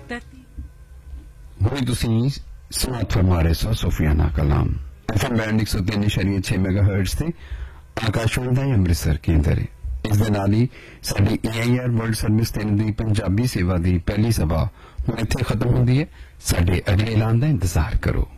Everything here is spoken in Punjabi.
ਹੁਣੇ ਤੁਸੀਂ ਸਮਾਤ ਫਰਮਾ ਰਹੇ ਸੋ ਸੂਫੀਆਨਾ ਕਲਾਮ FM ਬੈਂਡ 103.6 ਮੈਗਾਹਰਟਜ਼ ਤੇ ਆਕਾਸ਼ਵਾਣੀ ਦਾ ਅੰਮ੍ਰਿਤਸਰ ਕੇਂਦਰ ਹੈ। ਇਸ ਦੇ ਨਾਲ ਹੀ ਸਾਡੀ AIR ਵਰਲਡ ਸਰਵਿਸ 3 ਦੀ ਪੰਜਾਬੀ ਸੇਵਾ ਦੀ ਪਹਿਲੀ ਸਭਾ ਹੁਣ ਇੱਥੇ ਖਤਮ ਹੁੰਦੀ ਹੈ। ਸਾਡੇ ਅਗਲੇ ਐਲਾਨ ਦਾ ਇੰਤਜ਼ਾਰ ਕਰੋ।